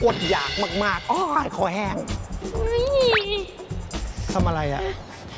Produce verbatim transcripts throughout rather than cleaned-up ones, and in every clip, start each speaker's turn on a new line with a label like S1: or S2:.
S1: อดอยากมากๆอ้อยคอแห้งทำอะไรอะ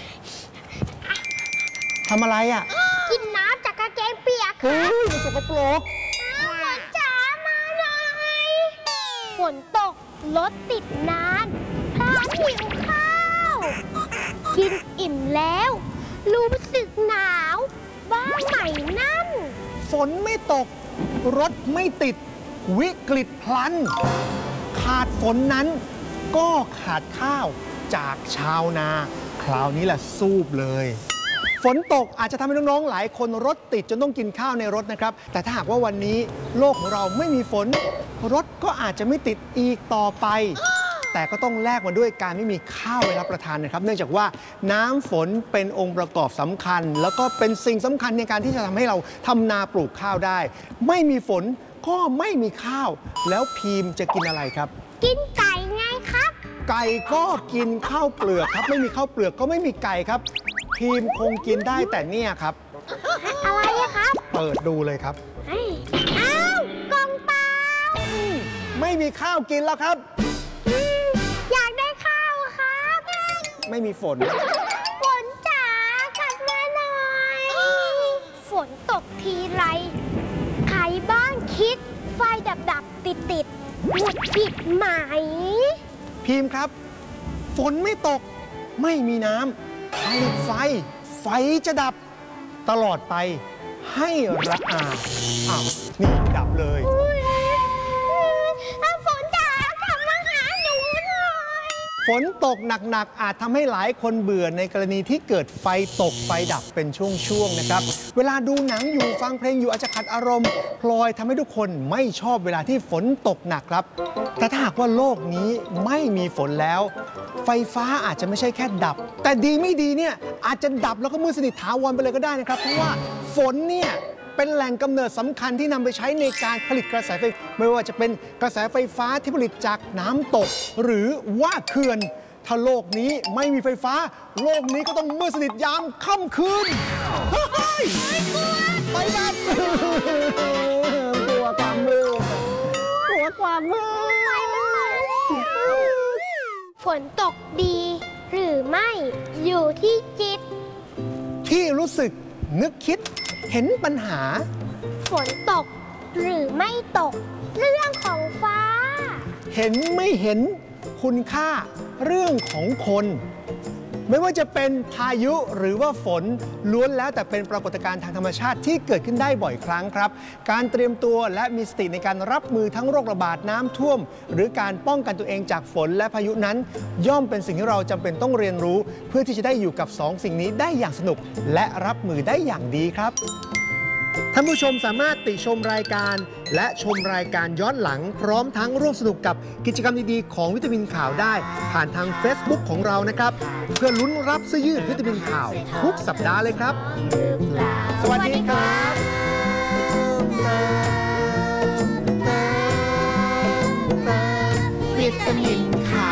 S1: ทำอะไรอะ
S2: กินน้ำจากกางเกงเปียก
S1: เฮ้ยมันสกปรก
S2: ฝนจ๋ามาเลยฝนตกรถติดนานพลานหิวข้าวกินอิ่มแล้วรู้สึกหนาวบ้างไหมนั่น
S1: ฝนไม่ตกรถไม่ติดวิกฤตพลันขาดฝนนั้นก็ขาดข้าวจากชาวนาคราวนี้แหละซูบเลยฝนตกอาจจะทำให้น้องๆหลายคนรถติดจนต้องกินข้าวในรถนะครับแต่ถ้าหากว่าวันนี้โลกของเราไม่มีฝนรถก็อาจจะไม่ติดอีกต่อไปแต่ก็ต้องแลกมาด้วยการไม่มีข้าวไว้รับประทานนะครับเนื่องจากว่าน้ำฝนเป็นองค์ประกอบสำคัญแล้วก็เป็นสิ่งสำคัญในการที่จะทำให้เราทำนาปลูกข้าวได้ไม่มีฝนก็ไม่มีข้าวแล้วพีมจะกินอะไรครับ
S2: กินไก่ไงครับ
S1: ไก่ก็กินข้าวเปลือกครับไม่มีข้าวเปลือกก็ไม่มีไก่ครับพีมคงกินได้แต่เนี่ยครับ
S2: อะไรครับ
S1: เปิดดูเลยครับ
S2: อ้าวกล่องเปล่า
S1: ไม่มีข้าวกินแล้วครับ
S2: อยากได้ข้าวครับ
S1: ไม่มีฝน
S2: ฝนจ๋ากลับมาหน่อยฝนตกทีไรใครบ้างคิดไฟดับดับติดติดหงุดหงิดไหม
S1: พีมครับฝนไม่ตกไม่มีน้ำผลิตไฟไฟจะดับตลอดไปให้ระอาอ้าวนี่ดับเลย
S2: ฝนจ๋ากลับมาหาหนูหน่อย
S1: ฝนตกหนักๆอาจทำให้หลายคนเบื่อในกรณีที่เกิดไฟตกไฟดับเป็นช่วงๆนะครับเวลาดูหนังอยู่ฟังเพลงอยู่อาจจะขัดอารมณ์พลอยทำให้ทุกคนไม่ชอบเวลาที่ฝนตกหนักครับแต่ถ้าหากว่าโลกนี้ไม่มีฝนแล้วไฟฟ้าอาจจะไม่ใช่แค่ดับแต่ดีไม่ดีเนี่ยอาจจะดับแล้วก็มืดสนิทถาวรไปเลยก็ได้นะครับเพราะว่าฝนเนี่ยเป็นแหล่งกำเนิดสำคัญที่นำไปใช้ในการผลิตกระแสไฟไม่ว่าจะเป็นกระแสไฟฟ้าที่ผลิตจากน้ำตกหรือว่าเขื่อนถ้าโลกนี้ไม่มีไฟฟ้าโลกนี้ก็ต้องมืดสนิทยามค่ำคืนไปกันกลัวความมืดกลัวความมืด
S2: ฝนตกดีหรือไม่อยู่ที่จิต
S1: ที่รู้สึกนึกคิดเห็นปัญหา
S2: ฝนตกหรือไม่ตกเรื่องของฟ้า
S1: เห็นไม่เห็นคุณค่าเรื่องของคนไม่ว่าจะเป็นพายุหรือว่าฝนล้วนแล้วแต่เป็นปรากฏการณ์ทางธรรมชาติที่เกิดขึ้นได้บ่อยครั้งครับการเตรียมตัวและมีสติในการรับมือทั้งโรคระบาดน้ำท่วมหรือการป้องกันตัวเองจากฝนและพายุนั้นย่อมเป็นสิ่งที่เราจำเป็นต้องเรียนรู้เพื่อที่จะได้อยู่กับสองสิ่งนี้ได้อย่างสนุกและรับมือได้อย่างดีครับท่านผู้ชมสามารถติชมรายการและชมรายการย้อนหลังพร้อมทั้งร่วมสนุกกับกิจกรรมดีๆของวิตามินข่าวได้ผ่านทาง Facebook ของเรานะครับเพื่อลุ้นรับเสื้อยืดวิตามินข่าวทุกสัปดาห์เลยครับสวัสดีครับวิตามิน